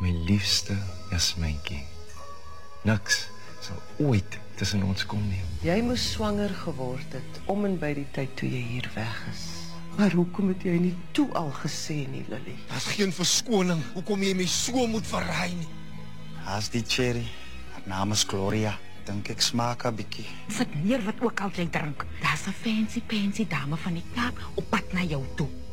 My liefste Jasmyntjie. Niks sal ooit tussen ons kom nie. Jy moes swanger geword het om en by die tyd toe jy hier weg is. Maar hoekom het jy nie toe al gesê nie, Lily? Daar's geen verskoning hoekom jy my so moet verraai nie. As die cherry, haar naam is Gloria. Dink ek smaak 'n bietjie. Sit neer wat ook al jy drink. Daar's 'n fancy dame van die Kaap op pad na jou toe.